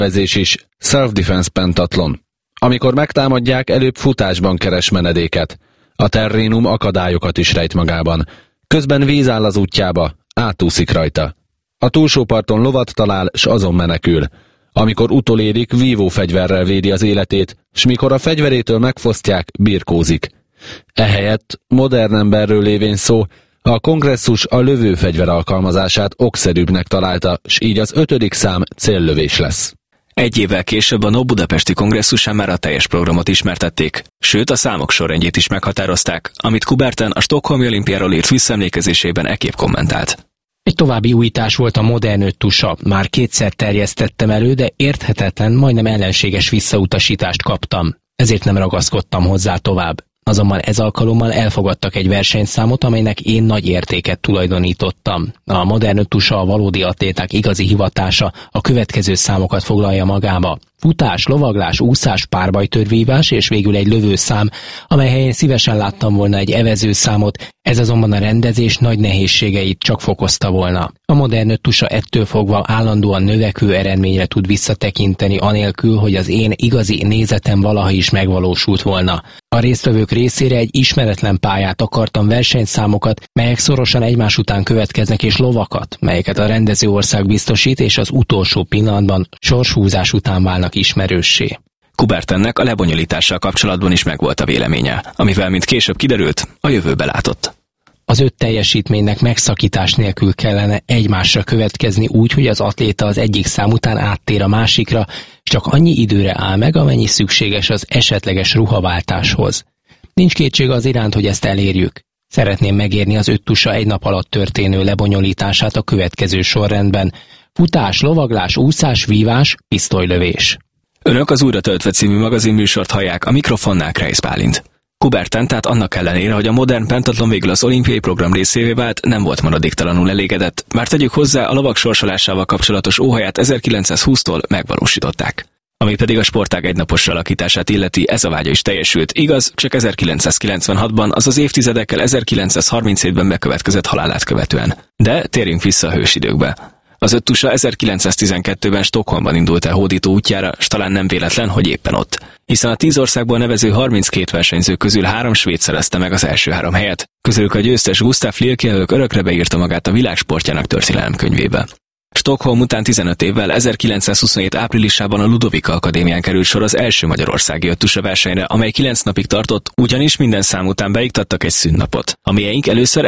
védekezés is, self-defense pentatlon. Amikor megtámadják, előbb futásban keres menedéket. A terrénum akadályokat is rejt magában. Közben víz áll az útjába, átúszik rajta. A túlsó parton lovat talál, s azon menekül. Amikor utolérik, vívó fegyverrel védi az életét, s mikor a fegyverétől megfosztják, birkózik. Ehelyett, modern emberről lévén szó, a kongresszus a lövőfegyver alkalmazását okszerűbbnek találta, s így az 5. szám céllövés lesz. Egy évvel később a NOB budapesti kongresszusán már a teljes programot ismertették, sőt a számok sorrendjét is meghatározták, amit Coubertin a Stockholmi olimpiáról írt visszaemlékezésében ekképp kommentált. Egy további újítás volt a modern öttusa. Már 2-szer terjesztettem elő, de érthetetlen, majdnem ellenséges visszautasítást kaptam. Ezért nem ragaszkodtam hozzá tovább. Azonban ez alkalommal elfogadtak egy versenyszámot, amelynek én nagy értéket tulajdonítottam. A modern öttusa a valódi atléták igazi hivatása, a következő számokat foglalja magába. Futás, lovaglás, úszás, párbajtörvívás és végül egy lövőszám, amely helyén szívesen láttam volna egy evezőszámot, ez azonban a rendezés nagy nehézségeit csak fokozta volna. A modern öttusa ettől fogva állandóan növekvő eredményre tud visszatekinteni anélkül, hogy az én igazi nézetem valaha is megvalósult volna. A résztvevők részére egy ismeretlen pályát akartam, versenyszámokat, melyek szorosan egymás után következnek, és lovakat, melyeket a rendező ország biztosít, és az utolsó pillanatban sorshúzás után válnak ismerőssé. Coubertinnek a lebonyolítással kapcsolatban is megvolt a véleménye, amivel, mint később kiderült, a jövőbe látott. Az 5 teljesítménynek megszakítás nélkül kellene egymásra következni úgy, hogy az atléta az egyik szám után áttér a másikra, csak annyi időre áll meg, amennyi szükséges az esetleges ruhaváltáshoz. Nincs kétség az iránt, hogy ezt elérjük. Szeretném megérni az öttusa egy nap alatt történő lebonyolítását a következő sorrendben: futás, lovaglás, úszás, vívás, pisztolylövés. Önök az Újra töltve című magazinműsort hallják, a mikrofonnál Kreisz Bálint. Coubertin tehát annak ellenére, hogy a modern pentatlon végül az olimpiai program részévé vált, nem volt maradéktalanul elégedett, már tegyük hozzá, a lovak sorsolásával kapcsolatos óhaját 1920-tól megvalósították. Ami pedig a sportág egynapos alakítását illeti, ez a vágya is teljesült, igaz, csak 1996-ban, azaz évtizedekkel 1937-ben bekövetkezett halálát követően. De térjünk vissza a hősidőkbe. Az öttusa 1912-ben Stockholmban indult el hódító útjára, s talán nem véletlen, hogy éppen ott. Hiszen a 10 országból nevező 32 versenyző közül 3 svéd szerezte meg az első 3 helyet, közülük a győztes Gustav Liljekielők örökre beírta magát a világ sportjának történelemkönyvébe. Stockholm után 15 évvel 1927 áprilisában a Ludovika Akadémián került sor az első magyarországi öttusa versenyre, amely 9 napig tartott, ugyanis minden szám után beiktattak egy szünnapot. A mieink először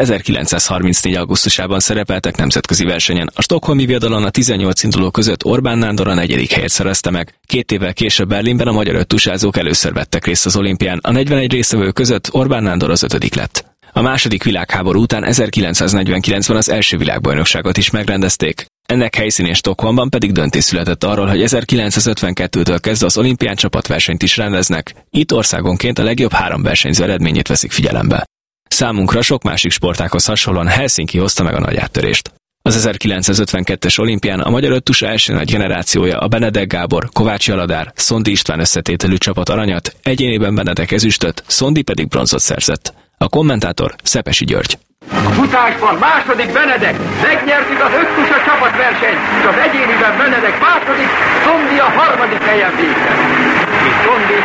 1934. augusztusában szerepeltek nemzetközi versenyen. A stockholmi viadalon a 18 induló között Orbán Nándor a 4. helyet szerezte meg. 2 évvel később Berlinben a magyar öttusázók először vettek részt az olimpián. A 41 résztvevő között Orbán Nándor az 5. lett. A második világháború után 1949-ben az első világbajnokságot is megrendezték. Ennek helyszínén Stockholmban pedig döntés született arról, hogy 1952-től kezdve az olimpián csapatversenyt is rendeznek. Itt országonként a legjobb 3 versenyző eredményét veszik figyelembe. Számunkra sok másik sportághoz hasonlóan Helsinki hozta meg a nagy áttörést. Az 1952-es olimpián a magyar öttusa első nagy generációja, a Benedek Gábor, Kovácsi Aladár, Szondi István összetételű csapat aranyat, egyéniben Benedek ezüstöt, Szondi pedig bronzot szerzett. A kommentátor Szepesi György. A futásban második Benedek, megnyertük az öttusa csapatversenyt, és az egyéniben Benedek második, Szondi a 3. helyen végzett. És Szondi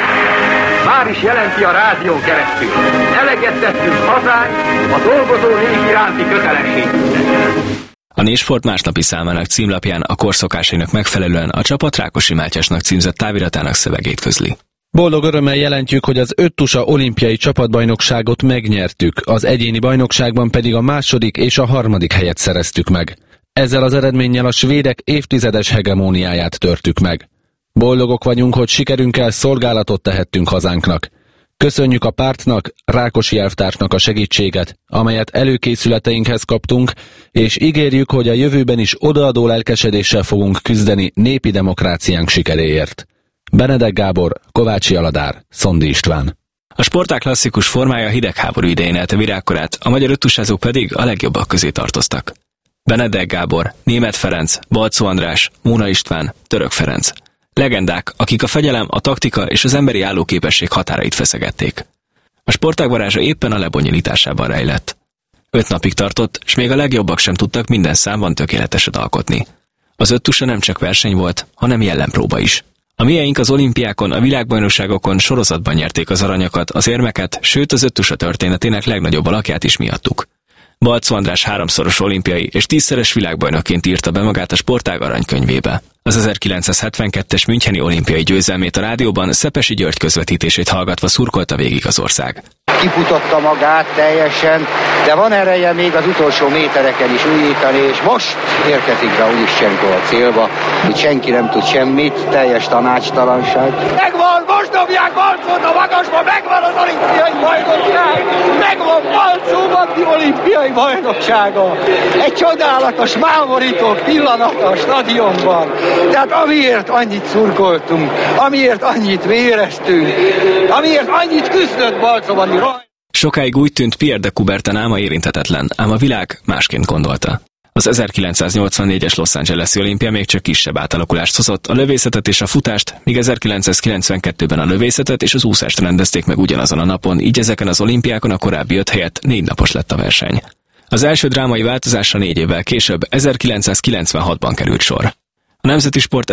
már is jelenti a rádión keresztül: eleget tettünk hazánk a dolgozó nép iránti kötelességünknek. A Népsport másnapi számának címlapján a korszokásainak megfelelően a csapat Rákosi Mátyásnak címzett táviratának szövegét közli. Boldog örömmel jelentjük, hogy az öttusa olimpiai csapatbajnokságot megnyertük, az egyéni bajnokságban pedig a 2. és a 3. helyet szereztük meg. Ezzel az eredménnyel a svédek évtizedes hegemóniáját törtük meg. Boldogok vagyunk, hogy sikerünkkel szolgálatot tehettünk hazánknak. Köszönjük a pártnak, Rákosi elvtársnak a segítséget, amelyet előkészületeinkhez kaptunk, és ígérjük, hogy a jövőben is odaadó lelkesedéssel fogunk küzdeni népi demokráciánk sikeréért. Benedek Gábor, Kovácsi Aladár, Szondi István. A sportág klasszikus formája a hidegháború idején élte virágkorát, a magyar öttusázók pedig a legjobbak közé tartoztak. Benedek Gábor, Németh Ferenc, Balczó András, Móna István, Török Ferenc. Legendák, akik a fegyelem, a taktika és az emberi állóképesség határait feszegették. A sportág varázsa éppen a lebonyolításában rejlett. 5 napig tartott, s még a legjobbak sem tudtak minden számban tökéleteset alkotni. Az öttusa nem csak verseny volt, hanem jellempróba is. A mieink az olimpiákon, a világbajnokságokon sorozatban nyerték az aranyakat, az érmeket, sőt az öttusa történetének legnagyobb alakját is miattuk. Balczó András 3-szoros olimpiai és 10-szeres világbajnokként írta be magát a sportág aranykönyvébe. Az 1972-es müncheni olimpiai győzelmét a rádióban Szepesi György közvetítését hallgatva szurkolta végig az ország. Kifutotta magát teljesen, de van ereje még az utolsó métereken is újítani, és most érkezik be Uliszcsenko a célba, itt senki nem tud semmit, teljes tanácstalanság. Megvan, most dobják Balczót a magasba, megvan az olimpiai bajnokság, megvan Balczó Matti olimpiai bajnoksága. Egy csodálatos, mámorító pillanat a stadionban. Tehát amiért annyit szurkoltunk, amiért annyit véreztünk, amiért annyit küzdött Balczóban. Sokáig úgy tűnt, Pierre de Coubertin álma érinthetetlen, ám a világ másként gondolta. Az 1984-es Los Angeles-i olimpia még csak kisebb átalakulást hozott, a lövészetet és a futást, míg 1992-ben a lövészetet és az úszást rendezték meg ugyanazon a napon, így ezeken az olimpiákon a korábbi 5 helyett 4 napos lett a verseny. Az első drámai változásra 4 évvel később, 1996-ban került sor. A Nemzeti Sport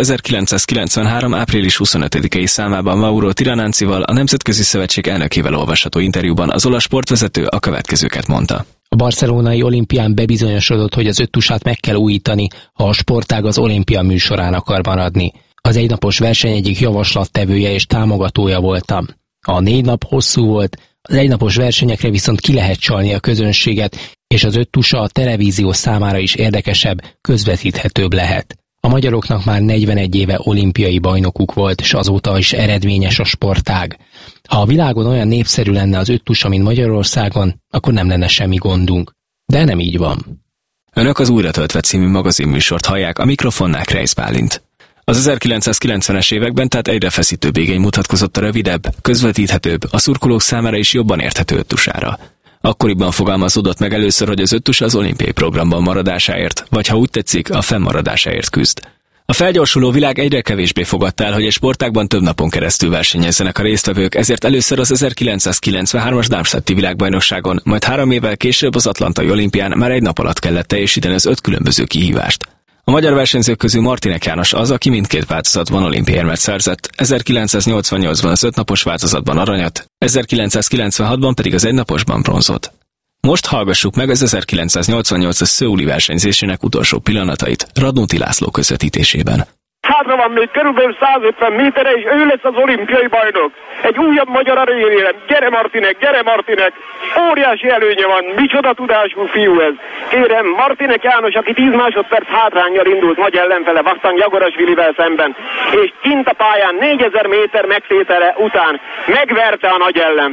1993. április 25-i számában Mauro Tiranancival, a Nemzetközi Szövetség elnökével olvasható interjúban az olasz sportvezető a következőket mondta. A barcelonai olimpián bebizonyosodott, hogy az öttusát meg kell újítani, ha a sportág az olimpia műsorán akar maradni. Az egynapos verseny egyik javaslattevője és támogatója voltam. A 4 nap hosszú volt, az egynapos versenyekre viszont ki lehet csalni a közönséget, és az öttusa a televízió számára is érdekesebb, közvetíthetőbb lehet. A magyaroknak már 41 éve olimpiai bajnokuk volt, és azóta is eredményes a sportág. Ha a világon olyan népszerű lenne az öttusa, mint Magyarországon, akkor nem lenne semmi gondunk. De nem így van. Önök az Újra töltve című magazinműsort hallják, a mikrofonnál Kreisz Bálint. Az 1990-es években tehát egyre feszítőbb igény mutatkozott a rövidebb, közvetíthetőbb, a szurkolók számára is jobban érthető öttusára. Akkoriban fogalmazódott meg először, hogy az öttusa az olimpiai programban maradásáért, vagy ha úgy tetszik, a fennmaradásáért küzd. A felgyorsuló világ egyre kevésbé fogadta el, hogy egy sportágban több napon keresztül versenyezzenek a résztvevők, ezért először az 1993-as Darmstadti világbajnokságon, majd 3 évvel később az Atlantai olimpián már 1 nap alatt kellett teljesíteni az 5 különböző kihívást. A magyar versenyzők közül Martinek János az, aki mindkét változatban olimpiaérmet szerzett, 1988-ban az 5 napos változatban aranyat, 1996-ban pedig az 1 naposban bronzot. Most hallgassuk meg az 1988-as szöuli versenyzésének utolsó pillanatait Radnóti László közvetítésében. Hátra van még körülbelül 150 méterre, és ő lesz az olimpiai bajnok. Egy újabb magyar aranyérem. Gyere Martinek, gyere Martinek! Óriási előnye van, micsoda tudású fiú ez. Kérem, Martinek János, aki 10 másodperc hátránnyal indult nagy ellenfele, Vastan Jagorasvilivel szemben, és kint a pályán 4000 méter megtétele után megverte a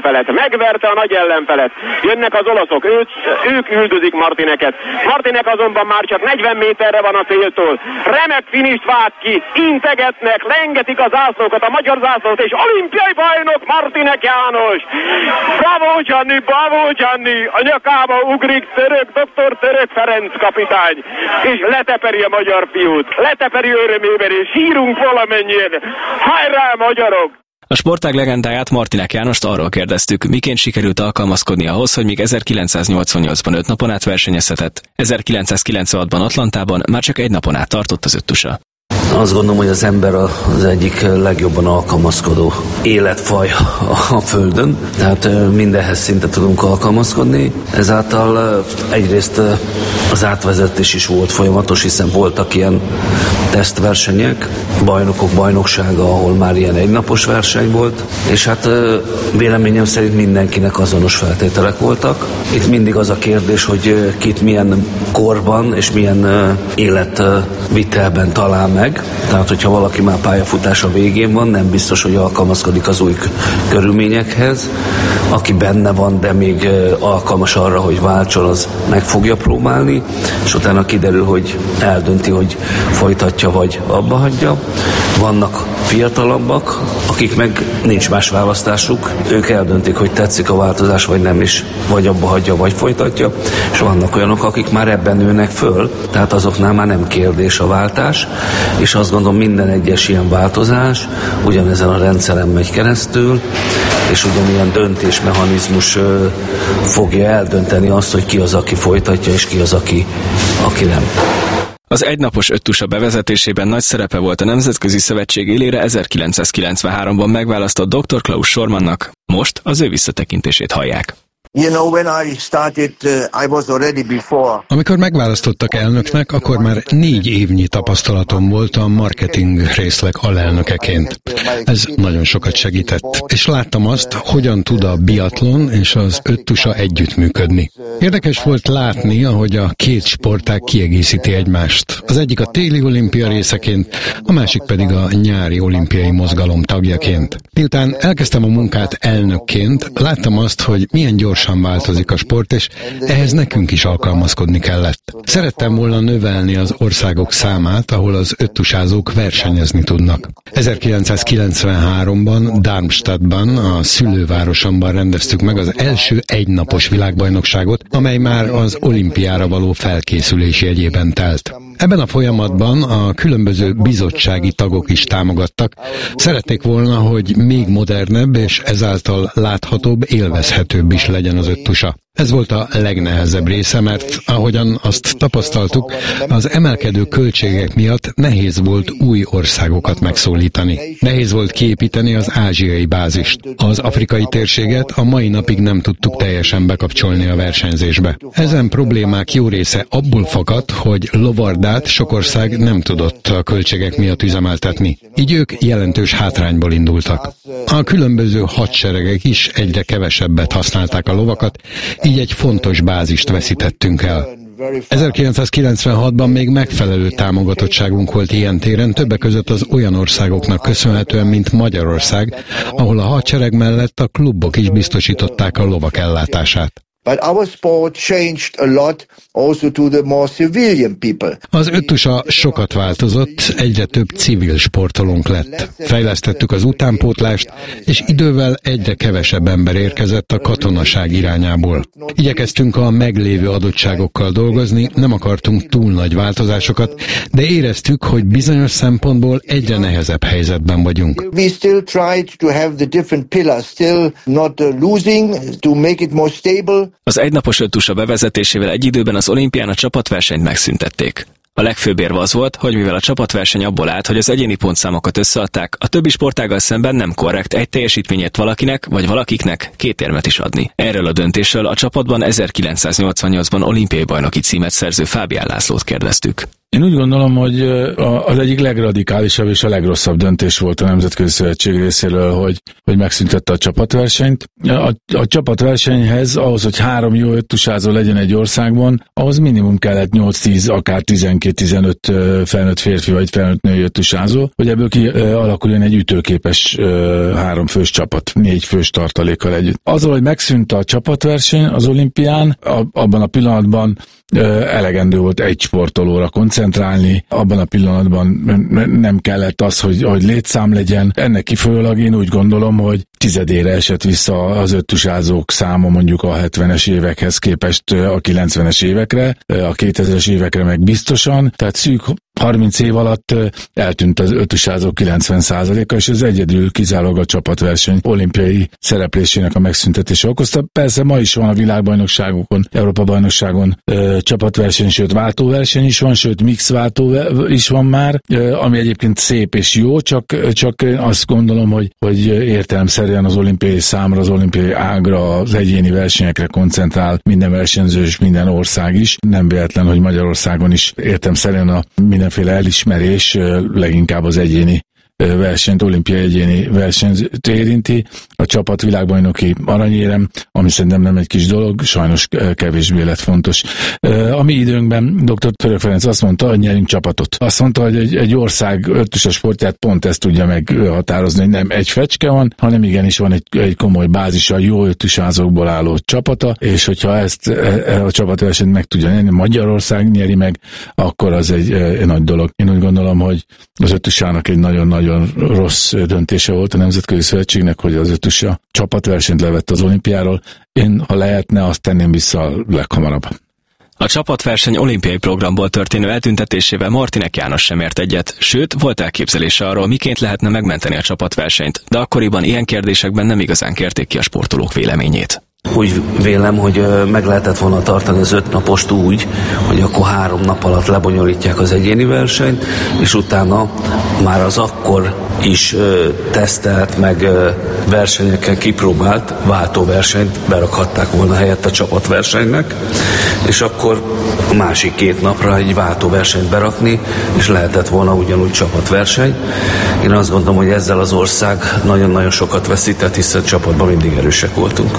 nagy ellenfelet. Jönnek az olaszok, ők üldözik Martineket. Martinek azonban már csak 40 méterre van a céltól. Remek finist vág ki, integetnek, lengetik a zászlókat, a magyar zászlót, és olimpiai bajnok Martinek János! Bravo Gianni! A nyakába ugrik Dr. Török Ferenc kapitány, és leteperi a magyar fiút, leteperi örömében, és sírunk valamennyien. Hajrá, magyarok! A sportág legendáját, Martinek Jánost arról kérdeztük, miként sikerült alkalmazkodni ahhoz, hogy míg 1988-ban 5 napon át versenyezhetett, 1996-ban Atlantában már csak 1 napon át tartott az öttusa. Azt gondolom, hogy az ember az egyik legjobban alkalmazkodó életfaj a Földön, tehát mindenhez szinte tudunk alkalmazkodni. Ezáltal egyrészt az átvezetés is volt folyamatos, hiszen voltak ilyen tesztversenyek, bajnokok bajnoksága, ahol már ilyen egynapos verseny volt, és hát véleményem szerint mindenkinek azonos feltételek voltak. Itt mindig az a kérdés, hogy kit milyen korban és milyen életvitelben talál meg. Tehát, hogyha valaki már pályafutása végén van, nem biztos, hogy alkalmazkodik az új körülményekhez. Aki benne van, de még alkalmas arra, hogy váltson, az meg fogja próbálni, és utána kiderül, hogy eldönti, hogy folytatja, vagy abba hagyja. Vannak fiatalabbak, akik meg nincs más választásuk, ők eldöntik, hogy tetszik a változás, vagy nem is, vagy abba hagyja, vagy folytatja, és vannak olyanok, akik már ebben nőnek föl, tehát azoknál már nem kérdés a váltás, és azt gondolom, minden egyes ilyen változás ugyanezen a rendszeren megy keresztül, és ugyanilyen döntésmechanizmus fogja eldönteni azt, hogy ki az, aki folytatja, és ki az, aki nem. Az egynapos öttusa bevezetésében nagy szerepe volt a Nemzetközi Szövetség élére 1993-ban megválasztott dr. Klaus Schormannnak, most az ő visszatekintését hallják. Amikor megválasztottak elnöknek, akkor már 4 évnyi tapasztalatom volt a marketing részleg alelnökeként. Ez nagyon sokat segített, és láttam azt, hogyan tud a biatlon és az öttusa együttműködni. Érdekes volt látni, ahogy a két sportág kiegészíti egymást. Az egyik a téli olimpia részeként, a másik pedig a nyári olimpiai mozgalom tagjaként. Miután elkezdtem a munkát elnökként, láttam azt, hogy milyen gyorsan változik a sport, és ehhez nekünk is alkalmazkodni kellett. Szerettem volna növelni az országok számát, ahol az öttusázók versenyezni tudnak. 1993-ban Darmstadtban, a szülővárosomban rendeztük meg az első egynapos világbajnokságot, amely már az olimpiára való felkészülés jegyében telt. Ebben a folyamatban a különböző bizottsági tagok is támogattak. Szerették volna, hogy még modernebb és ezáltal láthatóbb, élvezhetőbb is legyen az öttusa. Ez volt a legnehezebb része, mert ahogyan azt tapasztaltuk, az emelkedő költségek miatt nehéz volt új országokat megszólítani. Nehéz volt kiépíteni az ázsiai bázist. Az afrikai térséget a mai napig nem tudtuk teljesen bekapcsolni a versenyzésbe. Ezen problémák jó része abból fakadt, hogy Lovardát sok ország nem tudott a költségek miatt üzemeltetni. Így ők jelentős hátrányból indultak. A különböző hadseregek is egyre kevesebbet használták a lovakat, így egy fontos bázist veszítettünk el. 1996-ban még megfelelő támogatottságunk volt ilyen téren, többek között az olyan országoknak köszönhetően, mint Magyarország, ahol a hadsereg mellett a klubok is biztosították a lovak ellátását. Az öttusa sokat változott, egyre több civil sportolónk lett. Fejlesztettük az utánpótlást, és idővel egyre kevesebb ember érkezett a katonaság irányából. Igyekeztünk a meglévő adottságokkal dolgozni, nem akartunk túl nagy változásokat, de éreztük, hogy bizonyos szempontból egyre nehezebb helyzetben vagyunk. Az egynapos öttusa bevezetésével egy időben az olimpián a csapatversenyt megszüntették. A legfőbb érv az volt, hogy mivel a csapatverseny abból állt, hogy az egyéni pontszámokat összeadták, a többi sportággal szemben nem korrekt egy teljesítményért valakinek vagy valakiknek 2 érmet is adni. Erről a döntésről a csapatban 1988-ban olimpiai bajnoki címet szerző Fábián Lászlót kérdeztük. Én úgy gondolom, hogy az egyik legradikálisabb és a legrosszabb döntés volt a Nemzetközi Szövetség részéről, hogy megszüntette a csapatversenyt. A csapatversenyhez, ahhoz, hogy 3 jó öttusázó legyen egy országban, ahhoz minimum kellett 8-10, akár 12-15 felnőtt férfi vagy felnőtt női öttusázó, hogy ebből alakuljon egy ütőképes 3 fős csapat, 4 fős tartalékkal együtt. Azzal, hogy megszűnt a csapatverseny az olimpián, abban a pillanatban elegendő volt egy sportolóra koncentrálni, abban a pillanatban nem kellett az, hogy létszám legyen. Ennek kifolyólag én úgy gondolom, hogy 10-ére esett vissza az öttusázók száma mondjuk a 70-es évekhez képest a 90-es évekre, a 2000-es évekre meg biztosan, tehát szűk 30 év alatt eltűnt az öttusázók 90%-a, és ez egyedül kizárólag a csapatverseny olimpiai szereplésének a megszüntetése okozta. Persze ma is van a világbajnokságokon, Európa-bajnokságon csapatverseny, sőt váltóverseny is van, sőt mixváltó is van már, ami egyébként szép és jó, csak azt gondolom, hogy értelemszerűen az olimpiai számra, az olimpiai ágra, az egyéni versenyekre koncentrál minden versenyző és minden ország is. Nem véletlen, hogy Magyarországon is értelemszerűen a mindenféle elismerés leginkább az egyéni versenyt, olimpiai egyéni versenyt érinti. A csapat világbajnoki aranyérem, ami szerintem nem egy kis dolog, sajnos kevésbé lett fontos. A mi időnkben dr. Török Ferenc azt mondta, hogy nyerünk csapatot. Azt mondta, hogy egy ország öttusa sportját pont ezt tudja meghatározni, hogy nem egy fecske van, hanem igenis van egy komoly bázisa, jó öttusázókból álló csapata, és hogyha ezt a csapatversenyt meg tudja nyerni, Magyarország nyeri meg, akkor az egy nagy dolog. Én úgy gondolom, hogy az öttusának egy nagyon-nagyon rossz döntése volt a Nemzetközi Szövetségnek, hogy az öttusa csapatversenyt levett az olimpiáról. Én, ha lehetne, azt tenném vissza leghamarabb. A csapatverseny olimpiai programból történő eltüntetésével Martinek János sem ért egyet, sőt, volt elképzelése arról, miként lehetne megmenteni a csapatversenyt, de akkoriban ilyen kérdésekben nem igazán kérték ki a sportolók véleményét. Úgy vélem, hogy meg lehetett volna tartani az 5 napost úgy, hogy akkor 3 nap alatt lebonyolítják az egyéni versenyt, és utána már az akkor is tesztelt, meg versenyeken kipróbált váltóversenyt berakhatták volna helyett a csapatversenynek, és akkor a másik 2 napra egy váltóversenyt berakni, és lehetett volna ugyanúgy csapatverseny. Én azt gondolom, hogy ezzel az ország nagyon-nagyon sokat veszített, hiszen csapatban mindig erősek voltunk.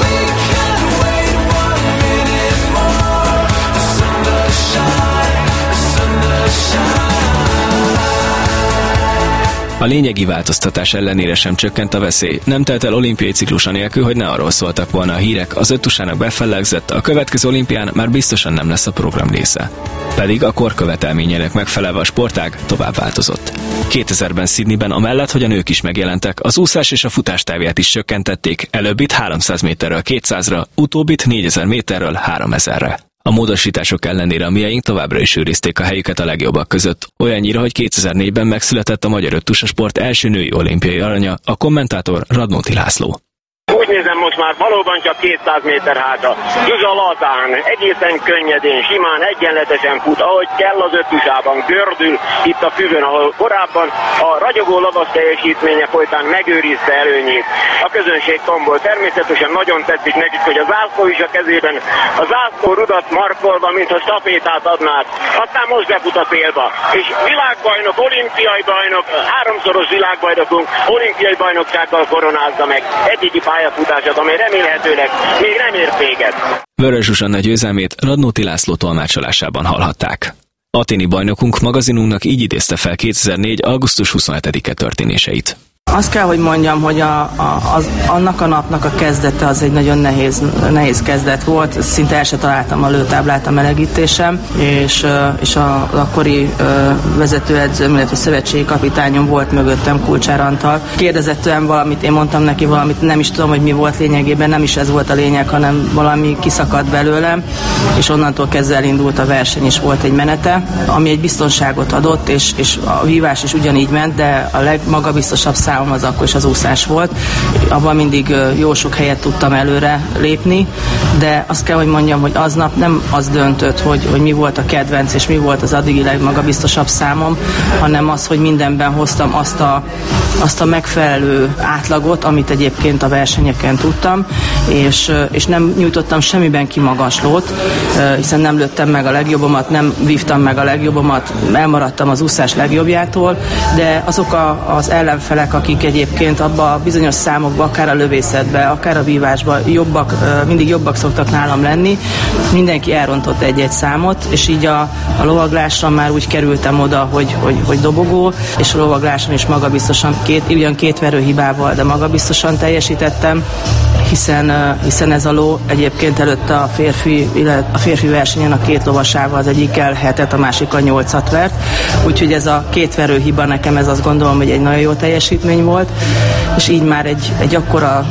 A lényegi változtatás ellenére sem csökkent a veszély. Nem telt el olimpiai ciklusa nélkül, hogy ne arról szóltak volna a hírek, az öttusának befellegzett, a következő olimpián már biztosan nem lesz a program része. Pedig a kor követelményének megfelelve a sportág tovább változott. 2000-ben Sydneyben amellett, hogy a nők is megjelentek, az úszás és a futás távját is csökkentették, előbbit 300 méterről 200-ra, utóbbit 4000 méterről 3000-re. A módosítások ellenére a miaink továbbra is őrizték a helyüket a legjobbak között. Olyannyira, hogy 2004-ben megszületett a magyar öttusasport első női olimpiai aranya, a kommentátor Radnóti László. Úgy nézem, most már valóban csak 200 méter hátra. Zsuzsa lazán, egészen könnyedén, simán, egyenletesen fut, ahogy kell az öttusában, gördül itt a füvön, ahol korábban a ragyogó lovas teljesítménye folytán megőrizte előnyét. A közönség tombol. Természetesen nagyon tetszik nekik, hogy a zászló is a kezében, a zászló rudat markolva, mintha stafétát adnák. Aztán most befut a célba. És világbajnok, olimpiai bajnok, 3-szoros világbajnokunk olimpiai bajnoksággal koronázza meg egyégi pályafutását, amely remélhetőleg még nem ért véget. Vörös Zsuzsanna győzelmét Radnóti László tolmácsolásában hallhatták. Aténi bajnokunk magazinunknak így idézte fel 2004. augusztus 27-e történéseit. Azt kell, hogy mondjam, hogy annak a napnak a kezdete az egy nagyon nehéz kezdet volt. Szinte el se találtam a lőtáblát a melegítésem, és a akkori vezetőedzőm, illetve szövetségi kapitányom volt mögöttem, Kulcsár Antal. Kérdezett tőlem valamit, én mondtam neki valamit, nem is tudom, hogy mi volt lényegében, nem is ez volt a lényeg, hanem valami kiszakadt belőlem, és onnantól kezdve elindult a verseny, és volt egy menete, ami egy biztonságot adott, és a vívás is ugyanígy ment, de a legmagabiztosabb számom az akkor is az úszás volt. Abban mindig jó sok helyet tudtam előre lépni, de azt kell, hogy mondjam, hogy aznap nem az döntött, hogy mi volt a kedvenc, és mi volt az addigi legmagabiztosabb számom, hanem az, hogy mindenben hoztam azt a megfelelő átlagot, amit egyébként a versenyeken tudtam, és nem nyújtottam semmiben kimagaslót, hiszen nem lőttem meg a legjobbomat, nem vívtam meg a legjobbomat, elmaradtam az úszás legjobbjától, de azok az ellenfelek, akik egyébként abban a bizonyos számokban, akár a lövészetben, akár a vívásban mindig jobbak szoktak nálam lenni, mindenki elrontott egy-egy számot, és így a lovaglásra már úgy kerültem oda, hogy dobogó, és a lovagláson is magabiztosan ugyan 2 verőhibával, de magabiztosan teljesítettem, hiszen ez a ló egyébként előtt a férfi versenyen a 2 lovasával az egyikkel 7-et, a másikkal 8-at vert, úgyhogy ez a 2 verőhiba nekem, ez azt gondolom, hogy egy nagyon jó teljesítmény volt, és így már egy akkora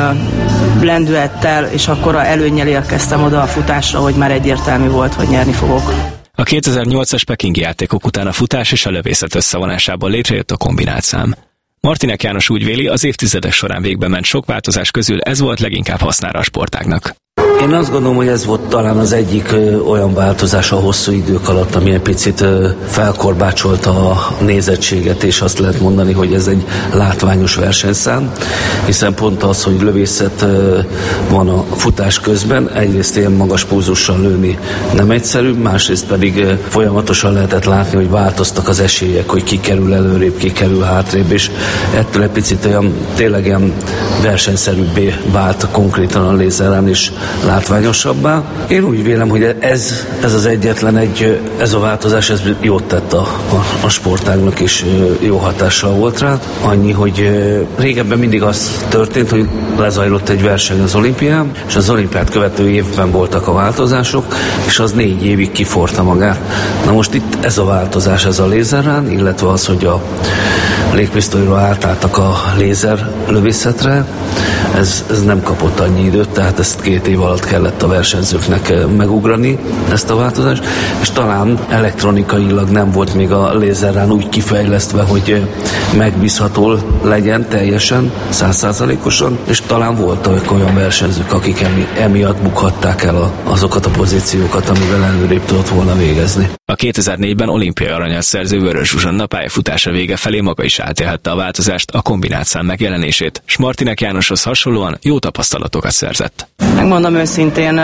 lendülettel és akkora előnnyel érkeztem oda a futásra, hogy már egyértelmű volt, hogy nyerni fogok. A 2008-as pekingi játékok után a futás és a lövészet összevonásából létrejött a kombinált szám. Martinek János úgy véli, az évtizedek során végbe ment sok változás közül ez volt leginkább hasznára a sportágnak. Én azt gondolom, hogy ez volt talán az egyik olyan változás a hosszú idők alatt, ami egy picit felkorbácsolta a nézettséget, és azt lehet mondani, hogy ez egy látványos versenyszám, hiszen pont az, hogy lövészet van a futás közben, egyrészt ilyen magas pulzussal lőni nem egyszerű, másrészt pedig folyamatosan lehetett látni, hogy változtak az esélyek, hogy ki kerül előrébb, ki kerül hátrébb, és ettől egy picit tényleg ilyen versenyszerűbbé vált konkrétan a lézeren is látványosabbá. Én úgy vélem, hogy ez az egyetlen ez a változás, ez jót tett a sportágnak, és jó hatással volt rá. Annyi, hogy régebben mindig az történt, hogy lezajlott egy verseny az olimpián, és az olimpiát követő évben voltak a változások, és az 4 évig kiforta magát. Na most itt ez a változás, ez a lézeren, illetve az, hogy a légpisztolyról átálltak a lézer lövészetre, ez nem kapott annyi időt, tehát ezt 2 év alatt kellett a versenyzőknek megugrani, ezt a változást, és talán elektronikailag nem volt még a lézerrán úgy kifejlesztve, hogy megbízható legyen teljesen, 100%-osan, és talán voltak olyan versenyzők, akik emiatt bukhatták el azokat a pozíciókat, amivel előrébb tudott volna végezni. A 2004-ben olimpiai aranyat szerző Vörös Zsuzsanna pályafutása vége felé maga is átélhette a változást, a kombinált szám megjelenését, s Martinek Jánoshoz hasonlóan jó tapasztalatokat szerzett. Megmondom őszintén,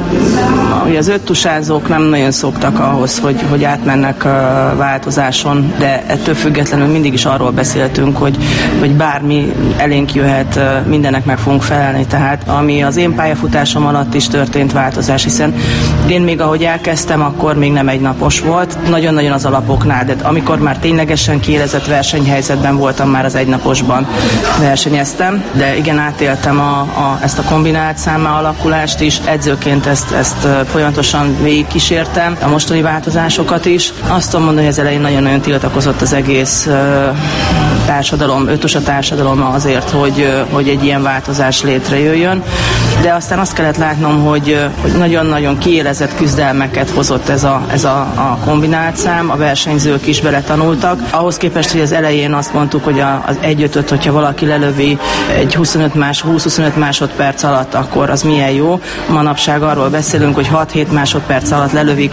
hogy az öttusázók nem nagyon szoktak ahhoz, hogy átmennek változáson, de ettől függetlenül mindig is arról beszéltünk, hogy bármi elénk jöhet, mindennek meg fogunk felelni. Tehát ami az én pályafutásom alatt is történt változás, hiszen én még ahogy elkezdtem, akkor még nem egynapos volt, nagyon-nagyon az alapoknál, de amikor már ténylegesen kiélezett versenyhelyzetben voltam, már az egynaposban versenyeztem, de igen, átéltem ezt a kombinált számmá alakulást is, edzőként ezt folyamatosan végigkísértem, a mostani változásokat is. Azt tudom mondani, hogy az elején nagyon-nagyon tiltakozott az egész társadalom, öttusa társadalom azért, hogy egy ilyen változás létrejöjjön, de aztán azt kellett látnom, hogy nagyon-nagyon kiélezett küzdelmeket hozott ez a kombinált szám, a versenyzők is beletanultak. Ahhoz képest, hogy az elején azt mondtuk, hogy az 1/5-öt, hogyha valaki lelövi egy 20-25 másodperc alatt, akkor az milyen jó. Manapság arról beszélünk, hogy 6-7 másodperc alatt lelövik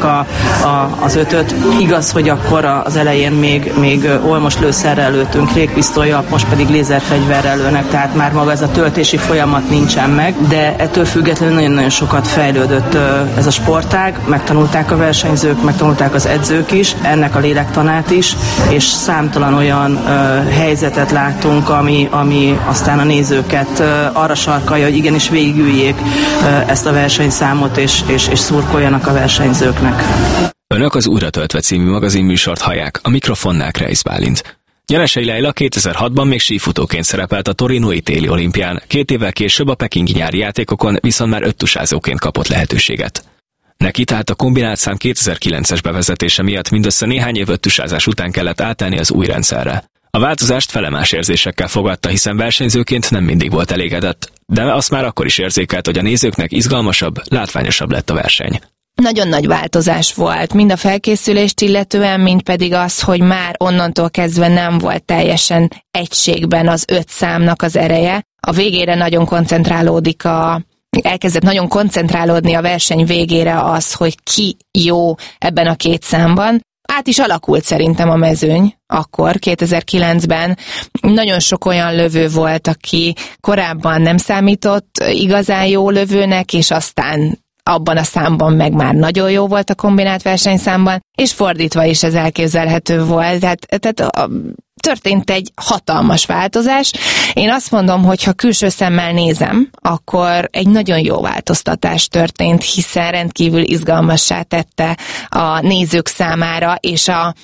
az 5-öt. Igaz, hogy akkor az elején még olmos lőszerrel lőttünk, régpisztollyal, most pedig lézerfegyverrel lőnek, tehát már maga ez a töltési folyamat nincsen meg, de ettől függetlenül nagyon-nagyon sokat fejlődött ez a sportág, megtanulták a versenyzők, megtanulták az edzők is, ennek a lélektanát is, és számtalan olyan helyzetet láttunk, ami aztán a nézőket arra sarkalja, hogy igenis végigüljék ezt a versenyszámot, és szurkoljanak a versenyzőknek. Önök az Újra töltve című magazinműsort hallják, a mikrofonnál Kreisz Bálint. Nyeresei Leila 2006-ban még sífutóként szerepelt a torinói téli olimpián, 2 évvel később a pekingi nyári játékokon viszont már öttusázóként kapott lehetőséget. Neki tehát a kombinált szám 2009-es bevezetése miatt mindössze néhány év öttusázás után kellett átállni az új rendszerre. A változást felemás érzésekkel fogadta, hiszen versenyzőként nem mindig volt elégedett, de azt már akkor is érzékelt, hogy a nézőknek izgalmasabb, látványosabb lett a verseny. Nagyon nagy változás volt, mind a felkészülést illetően, mind pedig az, hogy már onnantól kezdve nem volt teljesen egységben az 5 számnak az ereje. A végére nagyon koncentrálódik elkezdett nagyon koncentrálódni a verseny végére az, hogy ki jó ebben a 2 számban. Át is alakult szerintem a mezőny akkor, 2009-ben. Nagyon sok olyan lövő volt, aki korábban nem számított igazán jó lövőnek, és aztán abban a számban meg már nagyon jó volt a kombinált versenyszámban, és fordítva is ez elképzelhető volt. Tehát történt egy hatalmas változás. Én azt mondom, hogy ha külső szemmel nézem, akkor egy nagyon jó változtatás történt, hiszen rendkívül izgalmassá tette a nézők számára, és a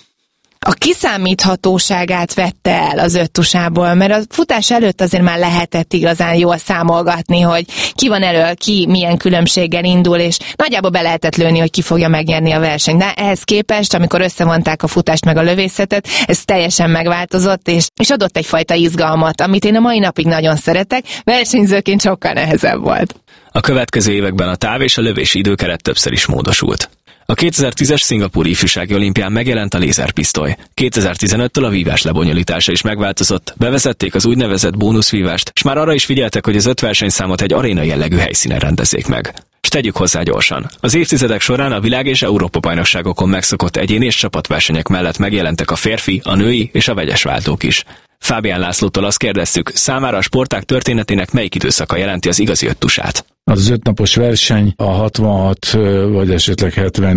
kiszámíthatóságát vette el az öttusából, mert a futás előtt azért már lehetett igazán jól számolgatni, hogy ki van elől, ki milyen különbséggel indul, és nagyjából be lehetett lőni, hogy ki fogja megnyerni a versenyt. De ehhez képest, amikor összevonták a futást meg a lövészetet, ez teljesen megváltozott, és adott egyfajta izgalmat, amit én a mai napig nagyon szeretek, versenyzőként sokkal nehezebb volt. A következő években a táv és a lövési időkeret többször is módosult. A 2010-es szingapúri ifjúsági olimpián megjelent a lézerpisztoly. 2015-től a vívás lebonyolítása is megváltozott, bevezették az úgynevezett bónuszvívást, és már arra is figyeltek, hogy az 5 versenyszámot egy aréna jellegű helyszínen rendezzék meg. S tegyük hozzá gyorsan. Az évtizedek során a világ és Európa-bajnokságokon megszokott egyéni és csapatversenyek mellett megjelentek a férfi, a női és a vegyes váltók is. Fábián Lászlótól azt kérdeztük, számára a sportág történetének melyik időszaka jelenti az igazi öttusát. Az 5 napos verseny a 66 vagy esetleg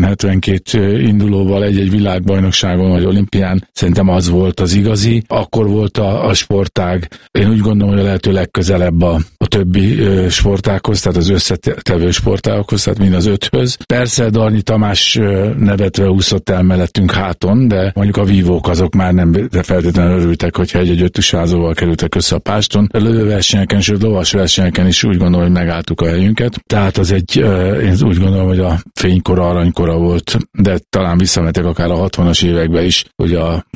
70-72 indulóval egy-egy világbajnokságon vagy olimpián szerintem az volt az igazi. Akkor volt a sportág, én úgy gondolom, hogy a lehető legközelebb a többi sportághoz, tehát az összetevő sportágokhoz, tehát mind az 5-höz. Persze Darnyi Tamás nevetve úszott el mellettünk háton, de mondjuk a vívók azok már nem feltétlenül örültek, hogyha egy öttusázóval kerültek össze a páston. A lövőversenyeken, sőt lovas versenyeken is úgy gondolom, hogy megálltuk a helyünket. Tehát az én úgy gondolom, hogy a fénykora, aranykora volt, de talán visszametek akár a 60-as évekbe is, hogy a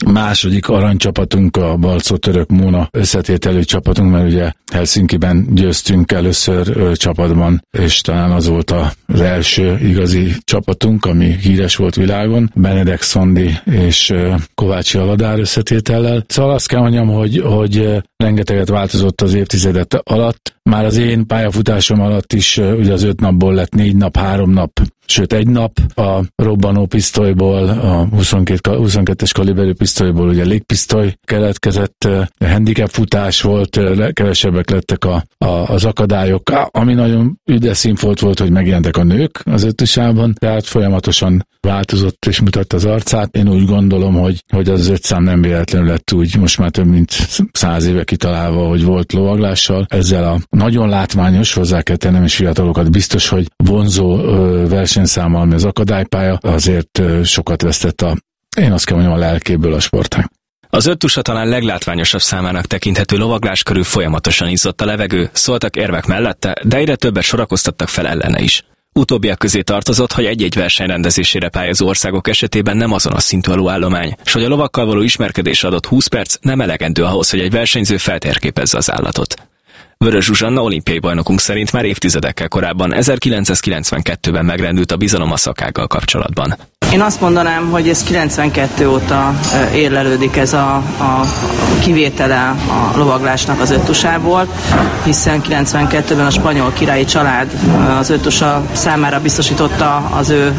második aranycsapatunk, a Balcó-Török Móna összetételű csapatunk, mert ugye Helsinkiben győztünk először csapatban, és talán az volt az első igazi csapatunk, ami híres volt világon, Benedek Szondi és Kovácsi Aladár összetétellel. Szóval azt kell mondjam, hogy rengeteget változott az évtizedet alatt. Már az én pályafutásom alatt is ugye az 5 napból lett 4 nap, 3 nap, sőt 1 nap. A robbanó pisztolyból, a 22-es kaliberű pisztolyból ugye légpisztoly keletkezett, handicap futás volt, kevesebbek lettek az akadályok. Ami nagyon üdes színfolt volt, hogy megjelentek a nők az öttusában, tehát folyamatosan változott és mutatta az arcát. Én úgy gondolom, hogy az 5 szám nem véletlenül lett úgy most már több mint 100 éve kitalálva, hogy volt lovaglással. Ezzel a nagyon látványos, hozzá kell tennem, és fiatalokat biztos, hogy vonzó versenyszámmal, ami az akadálypálya, azért sokat vesztett én azt kell mondjam, a lelkéből a sportág. Az öttusa talán leglátványosabb számának tekinthető lovaglás körül folyamatosan izzott a levegő, szóltak érvek mellette, de egyre többet sorakoztattak fel ellene is. Utóbbiak közé tartozott, hogy egy-egy verseny rendezésére pályázó országok esetében nem azonos szintű a lóállomány, és hogy a lovakkal való ismerkedésre adott 20 perc nem elegendő ahhoz, hogy egy versenyző feltérképezze az állatot. Vörös Zsuzsanna olimpiai bajnokunk szerint már évtizedekkel korábban, 1992-ben megrendült a bizalom a szakággal kapcsolatban. Én azt mondanám, hogy ez 92 óta érlelődik ez a kivétele a lovaglásnak az öttusából, hiszen 92-ben a spanyol királyi család az öttusa számára biztosította az ő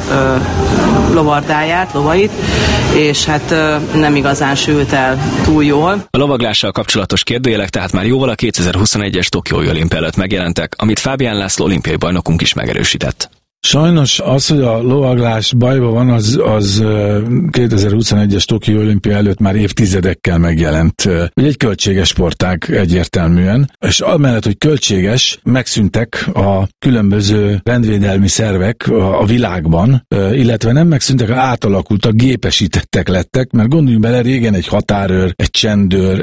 lovardáját, lovait, és hát nem igazán sült el túl jól. A lovaglással kapcsolatos kérdőjelek tehát már jóval a 2021-es Tokiói olimpia előtt megjelentek, amit Fábián László olimpiai bajnokunk is megerősített. Sajnos az, hogy a lovaglás bajban van, az 2021-es Tokió olimpia előtt már évtizedekkel megjelent. Ugye egy költséges sportág egyértelműen, és amellett, hogy költséges, megszűntek a különböző rendvédelmi szervek a világban, illetve nem megszűntek, átalakultak, gépesítettek lettek, mert gondoljunk bele, régen egy határőr, egy csendőr,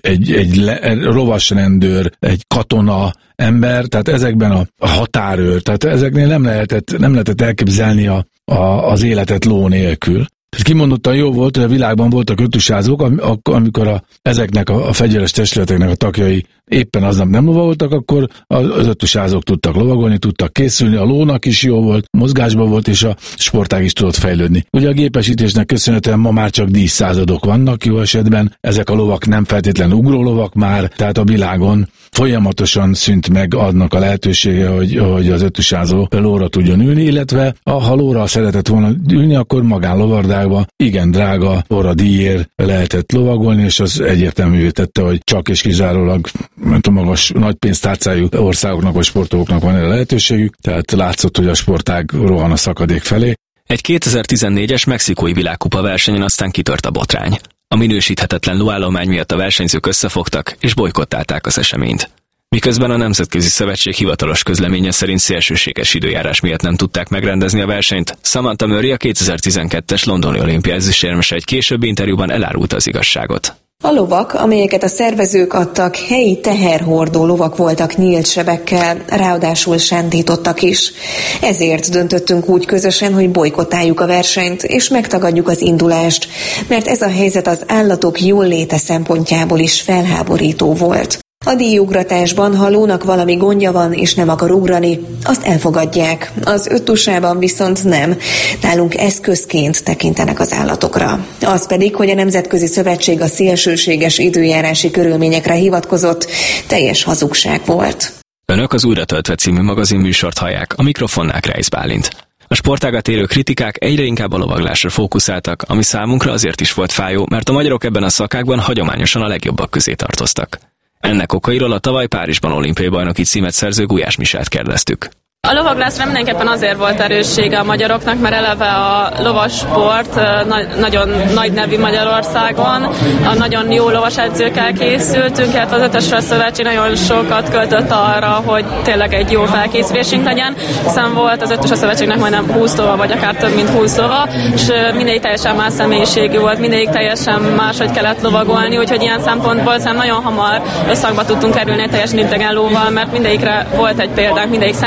egy lovasrendőr, egy katona ember, tehát ezekben a határőr, tehát ezeknél nem lehetett elképzelni az életet ló nélkül. Tehát kimondottan jó volt, hogy a világban voltak öttusázók, amikor ezeknek a fegyveres testületeknek a tagjai éppen aznap nem lovagoltak, akkor az öttusázók tudtak lovagolni, tudtak készülni, a lónak is jó volt, mozgásban volt, és a sportág is tudott fejlődni. Ugye a gépesítésnek köszönhetően ma már csak díszszázadok vannak jó esetben, ezek a lovak nem feltétlenül ugrólovak már, tehát a világon folyamatosan szűnt meg annak a lehetősége, hogy az öttusázó lóra tudjon ülni, illetve ha lóra szeretett volna ülni, akkor magánlovardákba igen drága óradíjért lehetett lovagolni, és az egyértelművé tette, hogy csak és kizárólag a magas nagy pénztárcájú országoknak vagy sportolóknak van erre lehetőségük, tehát látszott, hogy a sportág rohan a szakadék felé. Egy 2014-es mexikói világkupa versenyen aztán kitört a botrány. A minősíthetetlen lóállomány miatt a versenyzők összefogtak és bojkottálták az eseményt. Miközben a Nemzetközi Szövetség hivatalos közleménye szerint szélsőséges időjárás miatt nem tudták megrendezni a versenyt, Samantha Murray, a 2012-es londoni olimpia ezüstérmese egy későbbi interjúban elárulta az igazságot. A lovak, amelyeket a szervezők adtak, helyi teherhordó lovak voltak nyílt sebekkel, ráadásul sántítottak is. Ezért döntöttünk úgy közösen, hogy bojkottáljuk a versenyt, és megtagadjuk az indulást, mert ez a helyzet az állatok jóléte szempontjából is felháborító volt. A díjugratásban, ha lónak valami gondja van és nem akar ugrani, azt elfogadják. Az öttusában viszont nem. Nálunk eszközként tekintenek az állatokra. Az pedig, hogy a Nemzetközi Szövetség a szélsőséges időjárási körülményekre hivatkozott, teljes hazugság volt. Önök az Újra töltve című magazinműsort hallják, a mikrofonnál Kreisz Bálint. A sportágat érő kritikák egyre inkább a lovaglásra fókuszáltak, ami számunkra azért is volt fájó, mert a magyarok ebben a szakágban hagyományosan a legjobbak közé tartoztak. Ennek okairól a tavaly Párizsban olimpiai bajnoki címet szerző Gulyás Miselt kérdeztük. A lovaglásra mindenképpen azért volt erőssége a magyaroknak, mert eleve a lovassport nagyon nagy nevű Magyarországon, a nagyon jó lovasedzőkkel készültünk, illetve az Ötösre Szövetség nagyon sokat költött arra, hogy tényleg egy jó felkészülésünk legyen, hiszen volt az Ötösre Szövetségnek majdnem 20 lova, vagy akár több mint 20 lova, és mindegyik teljesen más személyiségű volt, mindegyik teljesen máshogy kellett lovagolni, úgyhogy ilyen szempontból szerintem nagyon hamar összhangba tudtunk kerülni egy teljesen idegen lóval, mert mindegyikre volt egy példánk, mindegyik személyiség,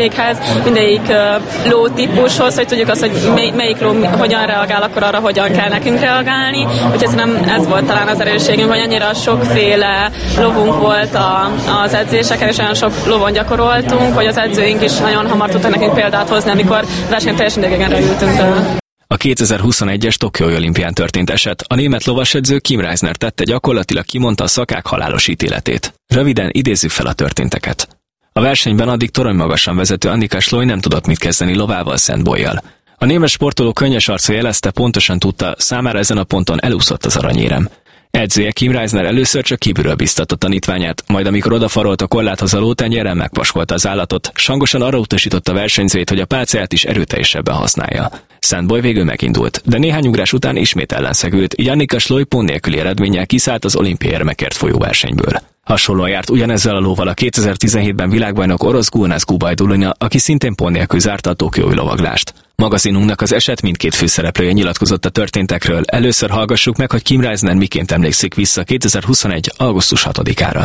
termékhez, mindegyik ló típushoz, hogy tudjuk azt, hogy melyik ló hogyan reagál, akkor arra hogyan kell nekünk reagálni. Úgyhogy szerintem ez volt talán az erősségünk, hogy annyira sokféle lovunk volt az edzéseken, és olyan sok lovon gyakoroltunk, hogy az edzőink is nagyon hamar tudtak nekünk példát hozni, amikor versenyteljesen idegenre ültünk be. A 2021-es Tokiói olimpián történt eset, a német lovasedző Kim Reisner tette, gyakorlatilag kimondta a szakák halálos ítéletét. Röviden idézzük fel a történteket. A versenyben addig toronymagasan vezető Annika Sloy nem tudott mit kezdeni lovával, Szentbolyjal. A német sportoló könnyes arca jelezte, pontosan tudta, számára ezen a ponton elúszott az aranyérem. Edzője Kim Reisner először csak kívülről biztatta tanítványát, majd amikor odafarolt a korláthoz a lótenyérrel, megpaskolta az állatot, s hangosan arra utasította a versenyzőjét, hogy a pálcáját is erőteljesebben használja. Szentboly végül megindult, de néhány ugrás után ismét ellenszegült, így Annika Sloy pont nélküli eredménnyel kiszállt az olimpiai érmekért folyó versenyből. Hasonlóan járt ugyanezzel a lóval a 2017-ben világbajnok orosz Gulnaz Gubajdulina, aki szintén pont nélkül zárta a tokiói lovaglást. Magazinunknak az eset mindkét főszereplője nyilatkozott a történtekről. Először hallgassuk meg, hogy Kim Reisner miként emlékszik vissza 2021. augusztus 6-ára.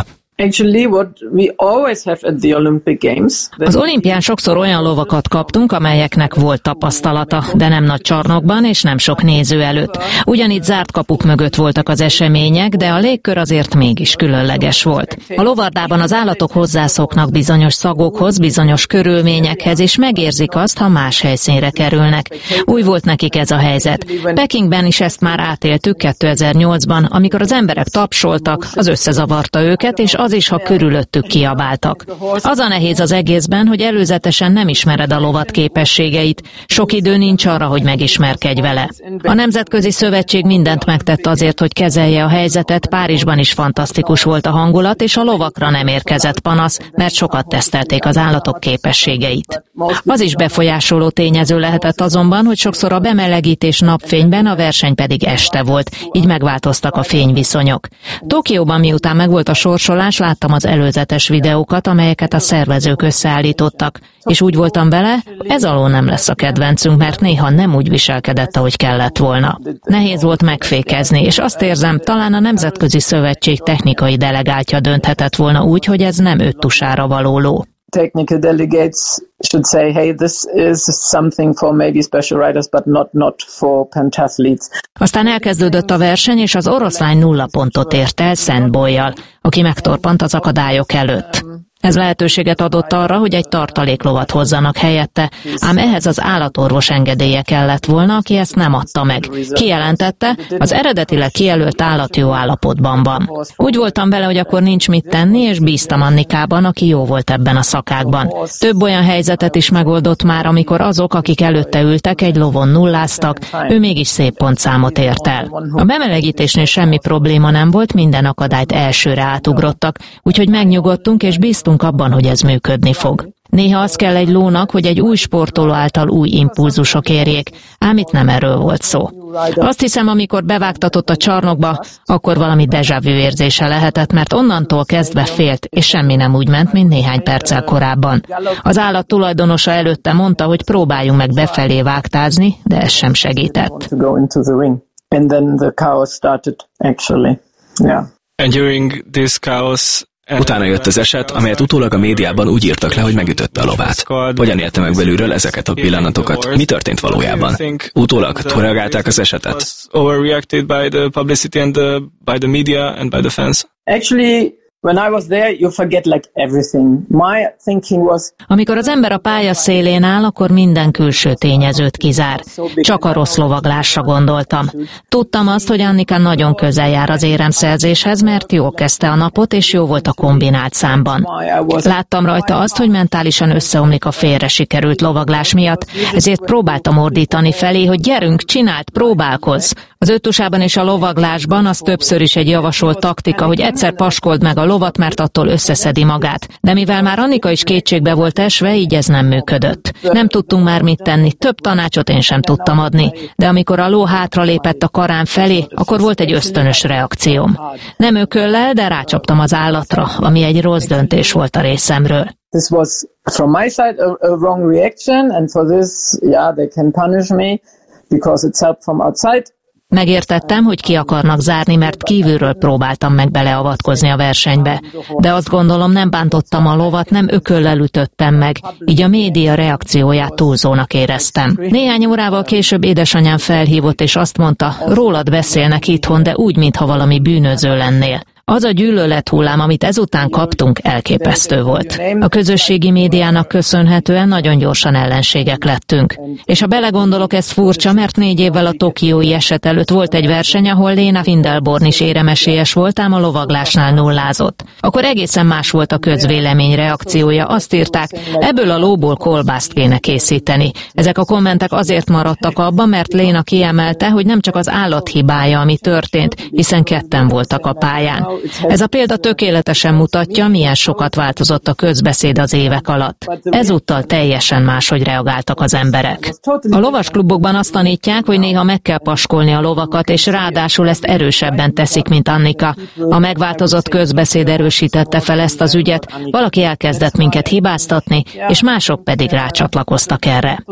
Az olimpián sokszor olyan lovakat kaptunk, amelyeknek volt tapasztalata, de nem nagy csarnokban és nem sok néző előtt. Ugyanígy zárt kapuk mögött voltak az események, de a légkör azért mégis különleges volt. A lovardában az állatok hozzászoknak bizonyos szagokhoz, bizonyos körülményekhez, és megérzik azt, ha más helyszínre kerülnek. Új volt nekik ez a helyzet. Pekingben is ezt már átéltük 2008-ban, amikor az emberek tapsoltak, az összezavarta őket, és az is, ha körülöttük kiabáltak. Az a nehéz az egészben, hogy előzetesen nem ismered a lovat képességeit. Sok idő nincs arra, hogy megismerkedj vele. A Nemzetközi Szövetség mindent megtett azért, hogy kezelje a helyzetet. Párizsban is fantasztikus volt a hangulat, és a lovakra nem érkezett panasz, mert sokat tesztelték az állatok képességeit. Az is befolyásoló tényező lehetett azonban, hogy sokszor a bemelegítés napfényben, a verseny pedig este volt, így megváltoztak a fényviszonyok. Tokióban, miután megvolt a sorsolás, láttam az előzetes videókat, amelyeket a szervezők összeállítottak, és úgy voltam vele, ez alól nem lesz a kedvencünk, mert néha nem úgy viselkedett, ahogy kellett volna. Nehéz volt megfékezni, és azt érzem, talán a Nemzetközi Szövetség technikai delegáltja dönthetett volna úgy, hogy ez nem 5 tusára való ló. Technical delegates should say, hey, this is something for maybe special riders, but not for pentathletes. Aztán elkezdődött a verseny, és az oroszlány 0 pontot ért el Szentbolyjal, aki megtorpant az akadályok előtt. Ez lehetőséget adott arra, hogy egy tartaléklovat hozzanak helyette, ám ehhez az állatorvos engedélye kellett volna, aki ezt nem adta meg. Kijelentette, az eredetileg kijelölt állat jó állapotban van. Úgy voltam vele, hogy akkor nincs mit tenni, és bíztam Annikában, aki jó volt ebben a szakákban. Több olyan helyzetet is megoldott már, amikor azok, akik előtte ültek, egy lovon nulláztak, ő mégis szép pontszámot ért el. A bemelegítésnél semmi probléma nem volt, minden akadályt elsőre átugrottak, úgyhogy megnyugodtunk és bíztunk abban, hogy ez működni fog. Néha az kell egy lónak, hogy egy új sportoló által új impulzusok érjék, ám itt nem erről volt szó. Azt hiszem, amikor bevágtatott a csarnokba, akkor valami déjà vu érzése lehetett, mert onnantól kezdve félt, és semmi nem úgy ment, mint néhány perccel korábban. Az állat tulajdonosa előtte mondta, hogy próbáljunk meg befelé vágtázni, de ez sem segített. And during this chaos, utána jött az eset, amelyet utólag a médiában úgy írtak le, hogy megütötte a lovát. Hogyan élte meg belülről ezeket a pillanatokat? Mi történt valójában? Utólag túlreagálták az esetet? When I was there, you forget like everything. My thinking was... Amikor az ember a pálya szélén áll, akkor minden külső tényezőt kizár. Csak a rossz lovaglásra gondoltam. Tudtam azt, hogy Annika nagyon közel jár az éremszerzéshez, mert jól kezdte a napot, és jó volt a kombinált számban. Láttam rajta azt, hogy mentálisan összeomlik a félre sikerült lovaglás miatt, ezért próbáltam ordítani felé, hogy gyerünk, csináld, próbálkozz. Az 5 tusában és a lovaglásban az többször is egy javasolt taktika, hogy egyszer paskold meg a lovat, mert attól összeszedi magát. De mivel már Annika is kétségbe volt esve, így ez nem működött. Nem tudtunk már mit tenni, több tanácsot én sem tudtam adni, de amikor a ló hátralépett a karán felé, akkor volt egy ösztönös reakcióm. Nem ököllel, de rácsaptam az állatra, ami egy rossz döntés volt a részemről. This was from my side a wrong reaction, and for this, yeah, they can punish me because it's help from outside. Megértettem, hogy ki akarnak zárni, mert kívülről próbáltam meg beleavatkozni a versenybe. De azt gondolom, nem bántottam a lovat, nem ököllel ütöttem meg, így a média reakcióját túlzónak éreztem. Néhány órával később édesanyám felhívott, és azt mondta, rólad beszélnek itthon, de úgy, mintha valami bűnöző lennél. Az a gyűlölethullám, amit ezután kaptunk, elképesztő volt. A közösségi médiának köszönhetően nagyon gyorsan ellenségek lettünk. És ha belegondolok, ez furcsa, mert 4 évvel a tokiói eset előtt volt egy verseny, ahol Lena Findelborn is éremesélyes volt, ám a lovaglásnál nullázott. Akkor egészen más volt a közvélemény reakciója. Azt írták, ebből a lóból kolbászt kéne készíteni. Ezek a kommentek azért maradtak abban, mert Lena kiemelte, hogy nem csak az állat hibája, ami történt, hiszen ketten voltak a pályán. Ez a példa tökéletesen mutatja, milyen sokat változott a közbeszéd az évek alatt. Ezúttal teljesen máshogy reagáltak az emberek. A lovasklubokban azt tanítják, hogy néha meg kell paskolni a lovakat, és ráadásul ezt erősebben teszik, mint Annika. A megváltozott közbeszéd erősítette fel ezt az ügyet, valaki elkezdett minket hibáztatni, és mások pedig rácsatlakoztak erre.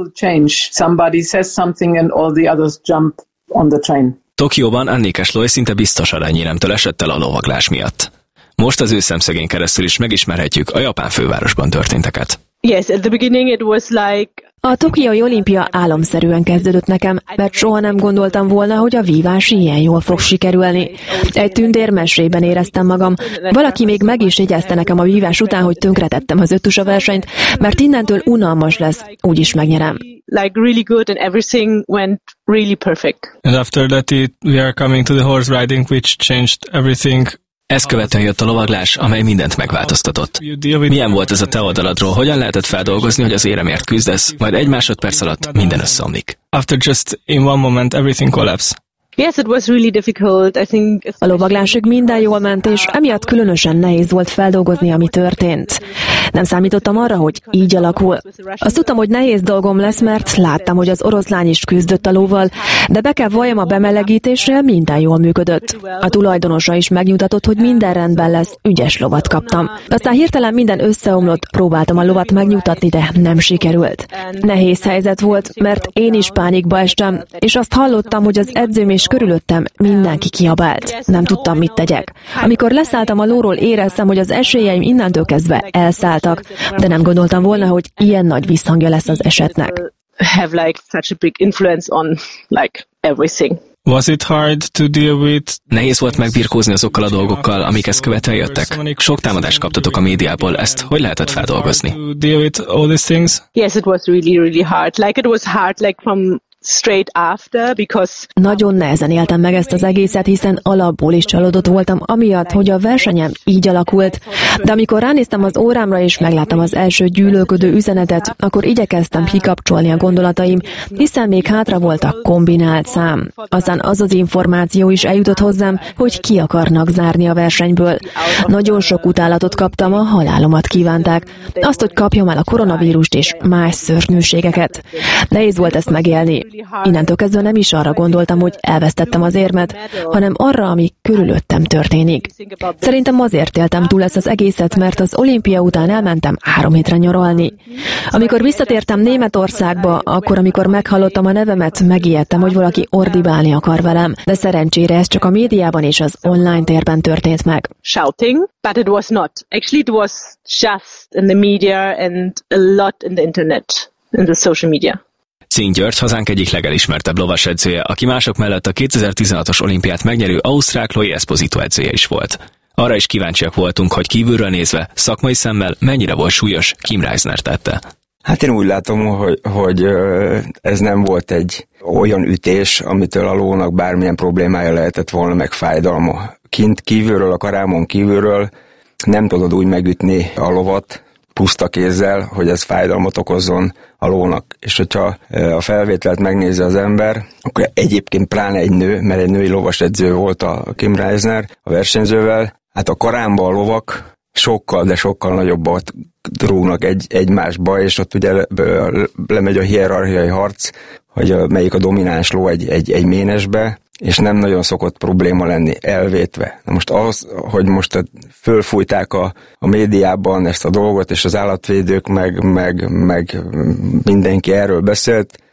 Tokióban Annika Sloy szinte biztos aranyéremtől esett el a lovaglás miatt. Most az ő szemszögén keresztül is megismerhetjük a japán fővárosban történteket. Yes, at the beginning it was like... A tokiói olimpia álomszerűen kezdődött nekem, mert soha nem gondoltam volna, hogy a vívás ilyen jól fog sikerülni. Egy tündérmesében éreztem magam. Valaki még meg is jegyezte nekem a vívás után, hogy tönkretettem az 5 tusa versenyt, mert innentől unalmas lesz, úgyis megnyerem. Like really good and everything went really perfect. And after that we are coming to the horse riding, which changed everything. Ezt követően jött a lovaglás, amely mindent megváltoztatott. Milyen volt ez a te oldaladról? Hogyan lehetett feldolgozni, hogy az éremért küzdesz, majd 1 másodperc alatt minden összeomlik? After just in one moment everything collapsed. Yes, it was really difficult. I think... A lovaglásig minden jól ment, és emiatt különösen nehéz volt feldolgozni, ami történt. Nem számítottam arra, hogy így alakul. Azt tudtam, hogy nehéz dolgom lesz, mert láttam, hogy az oroszlány is küzdött a lóval, de be kell valljam, a bemelegítésre minden jól működött. A tulajdonosa is megnyugtatott, hogy minden rendben lesz, ügyes lovat kaptam. Aztán hirtelen minden összeomlott, próbáltam a lovat megnyugtatni, de nem sikerült. Nehéz helyzet volt, mert én is pánikba estem, és azt hallottam, hogy az edzőm és körülöttem mindenki kiabált. Nem tudtam, mit tegyek. Amikor leszálltam a lóról, éreztem, hogy az esélyeim innentől kezdve elszálltak, de nem gondoltam volna, hogy ilyen nagy visszhangja lesz az esetnek. Have like such a big influence on like everything. Was it hard to deal with? Nehéz volt megbirkózni azokkal a dolgokkal, amik ezt követően jöttek. Sok támadást kaptatok a médiából, ezt hogy lehetett feldolgozni? Deal with all these things? Yes, it was really, really hard. Like it was hard like from straight after, because... Nagyon nehezen éltem meg ezt az egészet, hiszen alapból is csalódott voltam, amiatt, hogy a versenyem így alakult. De amikor ránéztem az órámra és megláttam az első gyűlölködő üzenetet, akkor igyekeztem kikapcsolni a gondolataim, hiszen még hátra volt a kombinált szám. Aztán az az információ is eljutott hozzám, hogy ki akarnak zárni a versenyből. Nagyon sok utálatot kaptam, a halálomat kívánták. Azt, hogy kapjam el a koronavírust és más szörnyűségeket. Nehéz volt ezt megélni. Innentől kezdve nem is arra gondoltam, hogy elvesztettem az érmet, hanem arra, ami körülöttem történik. Szerintem azért éltem túl ezt az egészet, mert az olimpia után elmentem 3 hétre nyaralni. Amikor visszatértem Németországba, akkor, amikor meghallottam a nevemet, megijedtem, hogy valaki ordibálni akar velem, de szerencsére ez csak a médiában és az online térben történt meg. Shouting, but it was not. Actually, it was just in the media and a lot in the internet, in the social media. Szín György, hazánk egyik legelismertebb lovasedzője, aki mások mellett a 2016-os olimpiát megnyerő ausztrál Chloe Esposito edzője is volt. Arra is kíváncsiak voltunk, hogy kívülről nézve, szakmai szemmel mennyire volt súlyos Kim Reisner tette. Hát én úgy látom, hogy ez nem volt egy olyan ütés, amitől a lónak bármilyen problémája lehetett volna, meg fájdalma. Kívülről, a karámon kívülről nem tudod úgy megütni a lovat puszta kézzel, hogy ez fájdalmat okozzon a lónak. És hogyha a felvételt megnézi az ember, akkor egyébként pláne egy nő, mert egy női lovasedző volt a Kim Reisner a versenyzővel, hát a karámba a lovak sokkal, de sokkal nagyobbat rúgnak egymásba, és ott ugye lemegy a hierarchiai harc, hogy melyik a domináns ló egy ménesbe, és nem nagyon szokott probléma lenni, elvétve. Na most az, hogy most fölfújták a médiában ezt a dolgot, és az állatvédők meg mindenki erről beszélt,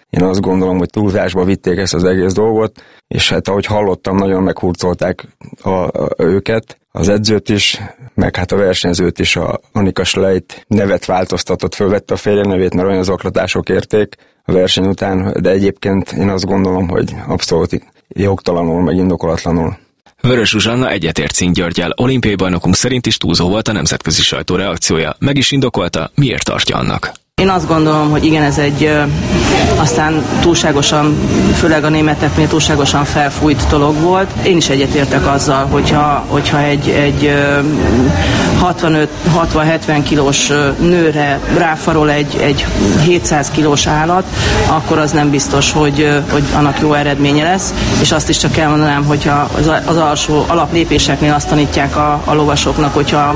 Én azt gondolom, hogy túlzásba vitték ezt az egész dolgot, és hát ahogy hallottam, nagyon meghurcolták őket, az edzőt is, meg hát a versenyzőt is, a Annika Schleit nevet változtatott, fölvette a férje nevét, mert olyan zaklatások érték a verseny után, de egyébként én azt gondolom, hogy abszolút jogtalanul, meg indokolatlanul. Vörös Zsuzsanna egyetért Cink Györggyel, olimpiai bajnokunk szerint is túlzó volt a nemzetközi sajtó reakciója. Meg is indokolta, miért tartja annak. Én azt gondolom, hogy igen, ez egy aztán túlságosan, főleg a németeknél túlságosan felfújt dolog volt. Én is egyetértek azzal, hogyha egy 65-70 kilós nőre ráfarol egy 700 kilós állat, akkor az nem biztos, hogy annak jó eredménye lesz. És azt is csak elmondanám, hogyha az alsó alaplépéseknél azt tanítják a lovasoknak, hogyha